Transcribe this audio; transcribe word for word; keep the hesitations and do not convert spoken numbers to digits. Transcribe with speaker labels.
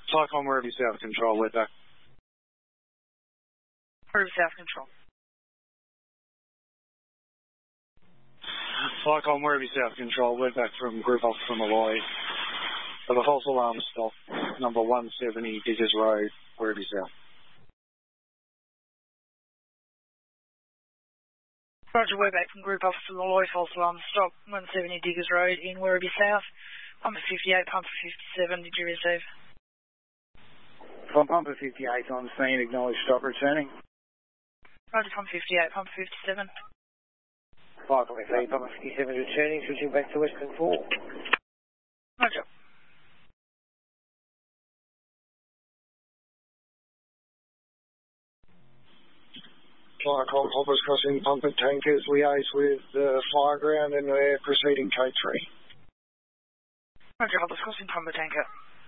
Speaker 1: Cyclone Werribee South Control, we're back.
Speaker 2: Werribee South Control.
Speaker 1: Cyclone Werribee South Control, we're back from Group Officer Malloy. Of a false alarm stop, number one seventy Diggers Road, Werribee South.
Speaker 2: Roger, we're back from Group Officer Malloy, false alarm stop, one seventy Diggers Road in Werribee South. Pumper fifty-eight, Pumper fifty-seven, did you receive?
Speaker 3: From Pumper fifty-eight on scene, acknowledge stop returning.
Speaker 2: Roger, Pumper fifty-eight, Pumper fifty-seven.
Speaker 3: five twenty-three, Pumper fifty-seven returning, switching back to Western four.
Speaker 2: Roger.
Speaker 1: Cyclone Hoppers crossing pumper tankers, liaise with the uh, Fireground and we're proceeding K three.
Speaker 2: Roger, Hoppers crossing pumper tanker.